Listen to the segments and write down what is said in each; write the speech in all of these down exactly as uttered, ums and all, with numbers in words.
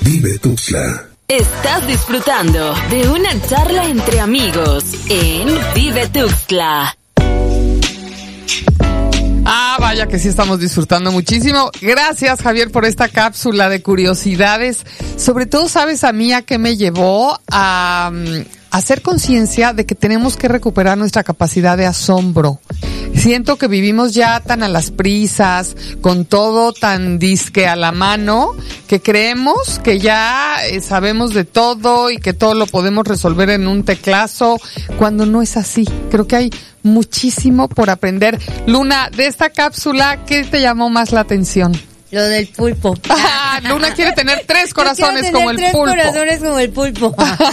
Vive Tuxtla. Estás disfrutando de una charla entre amigos en Vive Tuxtla. Ah, vaya que sí estamos disfrutando muchísimo. Gracias, Javier, por esta cápsula de curiosidades. Sobre todo, ¿sabes a mí a qué me llevó? A um, hacer conciencia de que tenemos que recuperar nuestra capacidad de asombro. Siento que vivimos ya tan a las prisas, con todo tan disque a la mano, que creemos que ya eh, sabemos de todo y que todo lo podemos resolver en un teclazo, cuando no es así. Creo que hay muchísimo por aprender. Luna, de esta cápsula, ¿qué te llamó más la atención? Lo del pulpo. Ah, Luna quiere tener tres corazones tener como el tres pulpo. Tres corazones como el pulpo.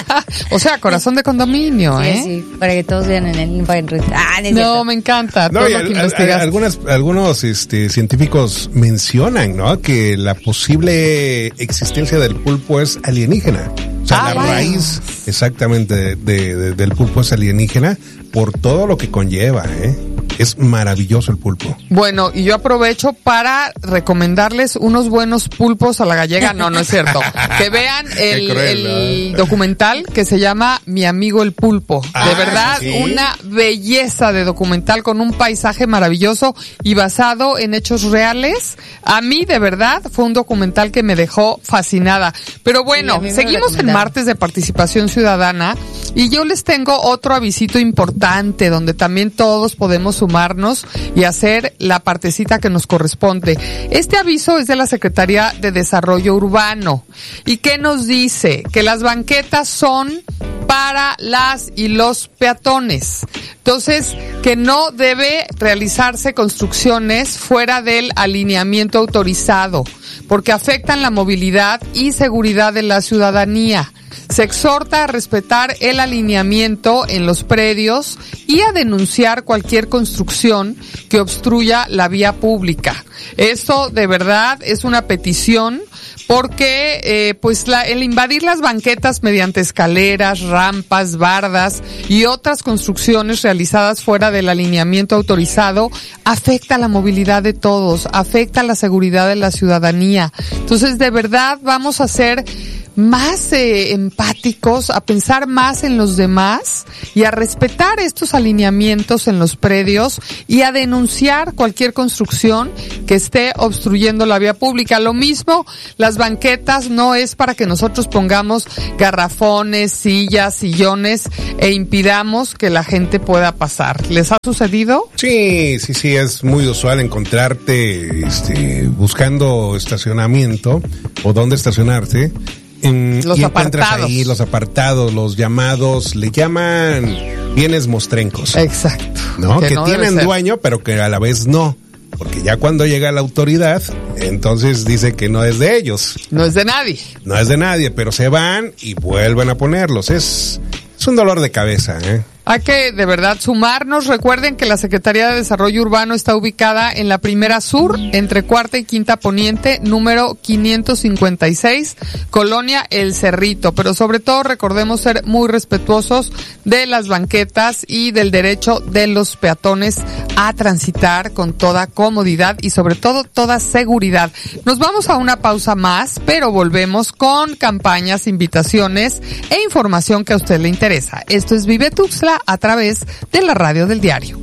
O sea, corazón de condominio, sí, ¿eh? Sí, para que todos vean en el ah, no, no me encanta. No, todo y lo al, que al, investigaste. algunas, algunos este, científicos mencionan, ¿no?, que la posible existencia del pulpo es alienígena. O sea, ah, la bueno. raíz exactamente de, de, de, del pulpo es alienígena por todo lo que conlleva, ¿eh? Es maravilloso el pulpo. Bueno, y yo aprovecho para recomendarles unos buenos pulpos a la gallega. No, no es cierto. Que vean el, cruel, el ¿no? documental que se llama Mi amigo el pulpo. Ah, de verdad, ¿sí? Una belleza de documental con un paisaje maravilloso y basado en hechos reales. A mí, de verdad, fue un documental que me dejó fascinada. Pero bueno, sí, seguimos en martes de participación ciudadana y yo les tengo otro avisito importante donde también todos podemos sumarnos y hacer la partecita que nos corresponde. Este aviso es de la Secretaría de Desarrollo Urbano. ¿Y qué nos dice? Que las banquetas son para las y los peatones. Entonces, que no debe realizarse construcciones fuera del alineamiento autorizado, porque afectan la movilidad y seguridad de la ciudadanía. Se exhorta a respetar el alineamiento en los predios y a denunciar cualquier construcción que obstruya la vía pública. Esto de verdad es una petición porque eh, pues la, el invadir las banquetas mediante escaleras, rampas, bardas y otras construcciones realizadas fuera del alineamiento autorizado afecta la movilidad de todos, afecta la seguridad de la ciudadanía. Entonces, de verdad, vamos a hacer más eh, empáticos, a pensar más en los demás y a respetar estos alineamientos en los predios y a denunciar cualquier construcción que esté obstruyendo la vía pública. Lo mismo, las banquetas no es para que nosotros pongamos garrafones, sillas, sillones e impidamos que la gente pueda pasar. ¿Les ha sucedido? Sí, sí, sí, es muy usual encontrarte este, buscando estacionamiento o dónde estacionarte. En, los y apartados. Ahí los apartados, los llamados, le llaman bienes mostrencos. Exacto. ¿No? Que, que no tienen dueño, pero que a la vez no. Porque ya cuando llega la autoridad, entonces dice que no es de ellos. No es de nadie. No es de nadie, pero se van y vuelven a ponerlos. Es, es un dolor de cabeza, ¿eh? Hay que de verdad sumarnos. Recuerden que la Secretaría de Desarrollo Urbano está ubicada en la Primera Sur, entre Cuarta y Quinta Poniente, número quinientos cincuenta y seis, Colonia El Cerrito. Pero sobre todo recordemos ser muy respetuosos de las banquetas y del derecho de los peatones a transitar con toda comodidad y sobre todo toda seguridad. Nos vamos a una pausa más, pero volvemos con campañas, invitaciones e información que a usted le interesa. Esto es Vive Tuxtla a través de la radio del diario.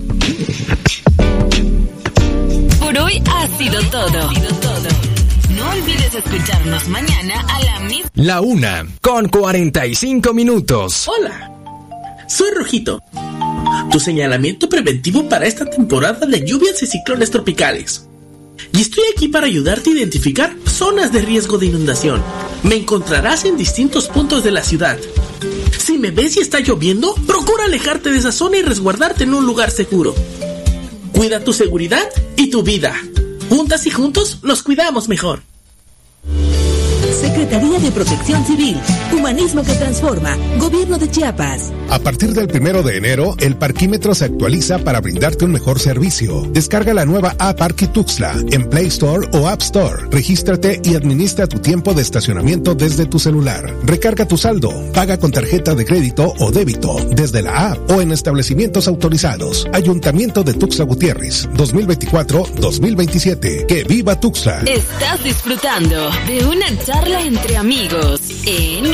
Por hoy ha sido todo. No olvides escucharnos mañana a la misma. La una con cuarenta y cinco minutos. Hola, soy Rojito, tu señalamiento preventivo para esta temporada de lluvias y ciclones tropicales. Y estoy aquí para ayudarte a identificar zonas de riesgo de inundación. Me encontrarás en distintos puntos de la ciudad. Si me ves y está lloviendo, procura alejarte de esa zona y resguardarte en un lugar seguro. Cuida tu seguridad y tu vida. Juntas y juntos nos cuidamos mejor. Secretaría de Protección Civil, Humanismo que Transforma, Gobierno de Chiapas. A partir del primero de enero, el parquímetro se actualiza para brindarte un mejor servicio. Descarga la nueva app Parqui Tuxtla en Play Store o App Store. Regístrate y administra tu tiempo de estacionamiento desde tu celular. Recarga tu saldo, paga con tarjeta de crédito o débito desde la app o en establecimientos autorizados. Ayuntamiento de Tuxtla Gutiérrez, dos mil veinticuatro a dos mil veintisiete. ¡Que viva Tuxtla! Estás disfrutando de una charla charla entre amigos en